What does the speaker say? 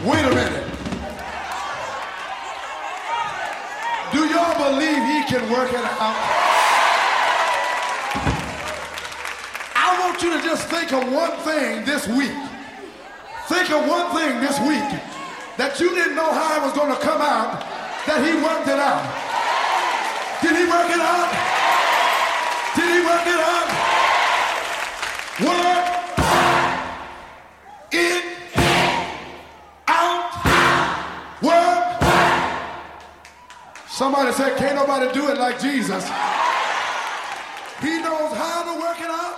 Wait a minute. Do y'all believe he can work it out? I want you to just think of one thing this week. Think of one thing this week that you didn't know how it was going to come out, that he worked it out. Did he work it out? Did he work it out? Work it out. Work. Somebody said, can't nobody do it like Jesus. He knows how to work it out.